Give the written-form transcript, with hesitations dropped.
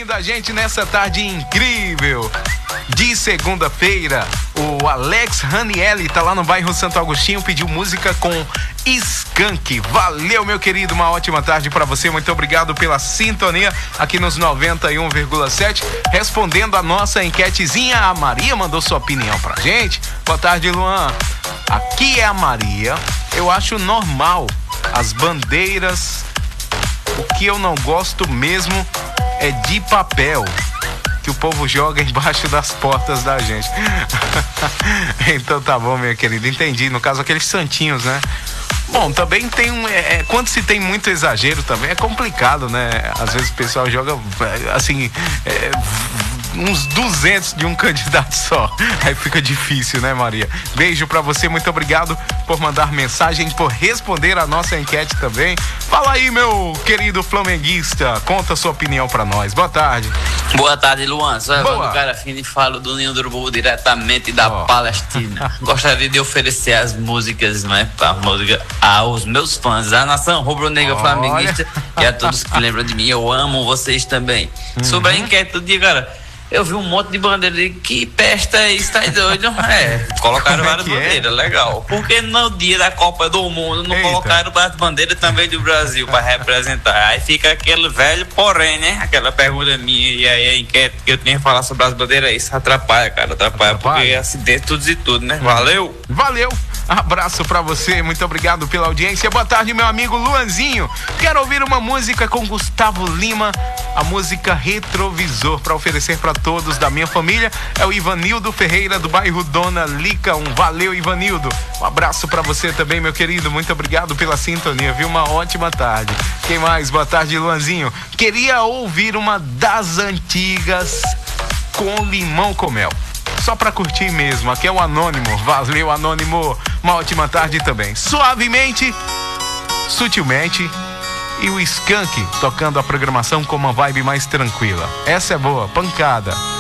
ouvindo a gente nessa tarde incrível de segunda-feira. O Alex Ranielli tá lá no bairro Santo Agostinho, pediu música com Skank. Valeu, meu querido, uma ótima tarde pra você. Muito obrigado pela sintonia aqui nos 91,7. Respondendo a nossa enquetezinha, a Maria mandou sua opinião pra gente. Boa tarde, Luan. Aqui é a Maria. Eu acho normal as bandeiras. O que eu não gosto mesmo é de papel que o povo joga embaixo das portas da gente. Então tá bom, minha querida, entendi. No caso, aqueles santinhos, né? Bom, também tem quando se tem muito exagero também é complicado, né? Às vezes o pessoal joga assim uns 200 de um candidato só. Aí fica difícil, né, Maria? Beijo pra você, muito obrigado por mandar mensagem, por responder a nossa enquete também. Fala aí, meu querido flamenguista, conta a sua opinião pra nós. Boa tarde. Boa tarde, Luan. Sou Evandro Garafini e falo do Ninho do Urubu, diretamente da Palestina. Gostaria de oferecer as músicas, né, aos meus fãs, à nação rubro-negra flamenguista e a todos que lembram de mim. Eu amo vocês também. Sobre a enquete do dia, cara, eu vi um monte de bandeira de que pesta é isso, tá doido? Colocaram várias bandeiras, legal. Por que no dia da Copa do Mundo não colocaram as bandeiras também do Brasil para representar? Aí fica aquele velho porém, né? Aquela pergunta minha e aí a enquete que eu tinha que falar sobre as bandeiras, isso atrapalha, cara, atrapalha. Porque é acidente, tudo e tudo, né? Valeu! Valeu! Abraço pra você, muito obrigado pela audiência. Boa tarde, meu amigo Luanzinho. Quero ouvir uma música com Gustavo Lima, a música Retrovisor, para oferecer para todos da minha família. É o Ivanildo Ferreira, do bairro Dona Lica. Valeu, Ivanildo. Um abraço pra você também, meu querido. Muito obrigado pela sintonia, viu? Uma ótima tarde. Quem mais? Boa tarde, Luanzinho. Queria ouvir uma das antigas com limão com mel. Só pra curtir mesmo, aqui é o Anônimo. Valeu, Anônimo. Uma ótima tarde também. Suavemente, sutilmente, e o Skank tocando a programação com uma vibe mais tranquila. Essa é boa, pancada.